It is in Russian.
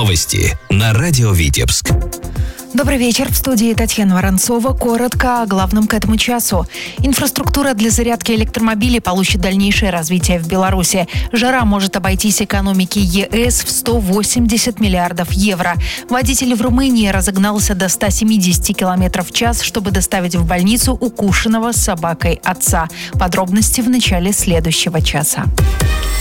Новости на радио Витебск. Добрый вечер. В студии Татьяна Воронцова. Коротко о главном к этому часу. Инфраструктура для зарядки электромобилей получит дальнейшее развитие в Беларуси. Жара может обойтись экономике ЕС в 180 миллиардов евро. Водитель в Румынии разогнался до 170 км в час, чтобы доставить в больницу укушенного собакой отца. Подробности в начале следующего часа.